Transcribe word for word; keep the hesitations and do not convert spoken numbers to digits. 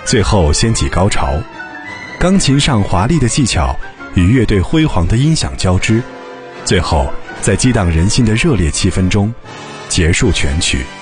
最后掀起高潮。钢琴上华丽的技巧与乐队辉煌的音响交织，最后在激荡人心的热烈气氛中结束全曲。